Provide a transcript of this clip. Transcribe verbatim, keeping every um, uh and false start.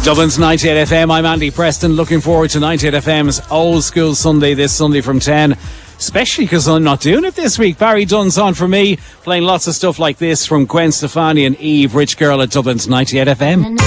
Dublin's ninety-eight F M, I'm Andy Preston. Looking forward to ninety-eight F M's Old School Sunday this Sunday from ten. Especially because I'm not doing it this week. Barry Dunn's on for me, playing lots of stuff like this from Gwen Stefani and Eve, Rich Girl at Dublin's ninety-eight F M.